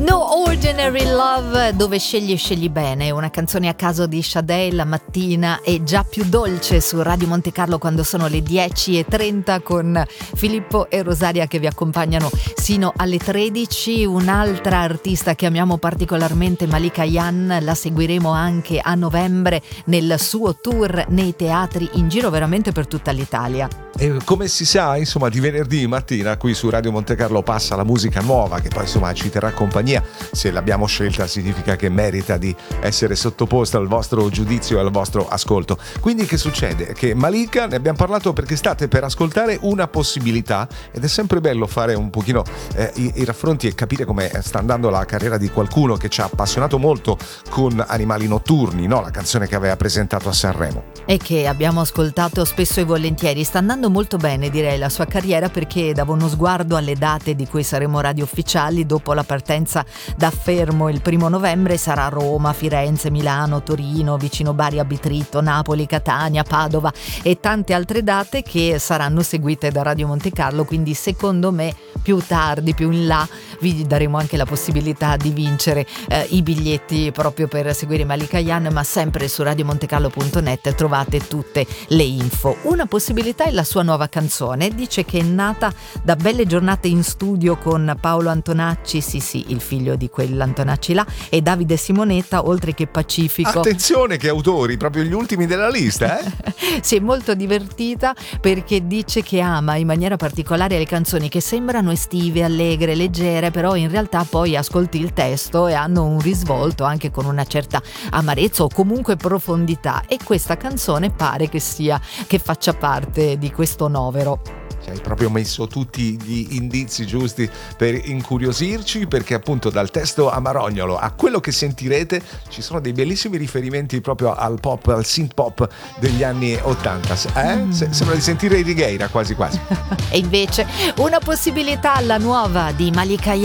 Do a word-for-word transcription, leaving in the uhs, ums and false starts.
No Ordinary Love, dove scegli scegli bene, una canzone a caso di Sade la mattina e già più dolce su Radio Monte Carlo quando sono le dieci e trenta con Filippo e Rosaria che vi accompagnano sino alle tredici. Un'altra artista che amiamo particolarmente, Malika Ayane, la seguiremo anche a novembre nel suo tour nei teatri in giro veramente per tutta l'Italia. E come si sa, insomma, di venerdì mattina qui su Radio Monte Carlo passa la musica nuova che poi insomma ci terrà compagnia. Se l'abbiamo scelta significa che merita di essere sottoposta al vostro giudizio e al vostro ascolto. Quindi che succede? Che Malika, ne abbiamo parlato perché state per ascoltare Una possibilità, ed è sempre bello fare un pochino eh, i, i raffronti e capire come sta andando la carriera di qualcuno che ci ha appassionato molto con Animali notturni, no? La canzone che aveva presentato a Sanremo. E che abbiamo ascoltato spesso e volentieri. Sta andando molto bene, direi, la sua carriera, perché davo uno sguardo alle date di cui saremo radio ufficiali dopo la partenza da Fermo il primo novembre. Sarà Roma, Firenze, Milano, Torino, vicino Bari, Abitrito, Napoli, Catania, Padova e tante altre date che saranno seguite da Radio Monte Carlo, quindi secondo me più tardi, più in là, vi daremo anche la possibilità di vincere eh, i biglietti proprio per seguire Malika Ayane, ma sempre su radiomontecarlo punto net trovate tutte le info. Una possibilità è la sua nuova canzone, dice che è nata da belle giornate in studio con Paolo Antonacci, sì sì, il figlio di quell'Antonacci là, e Davide Simonetta, oltre che Pacifico. Attenzione che autori, proprio gli ultimi della lista, eh? Si è molto divertita perché dice che ama in maniera particolare le canzoni che sembrano estive, allegre, leggere, però in realtà poi ascolti il testo e hanno un risvolto anche con una certa amarezza o comunque profondità, e questa canzone pare che sia che faccia parte di questo novero. Ci hai proprio messo tutti gli indizi giusti per incuriosirci, perché appunto dal testo amarognolo a quello che sentirete ci sono dei bellissimi riferimenti proprio al pop, al synth pop degli anni ottanta. Eh? Mm. Se- sembra di sentire i Righeira quasi quasi. E invece una possibilità alla nuova di Malika Ayane.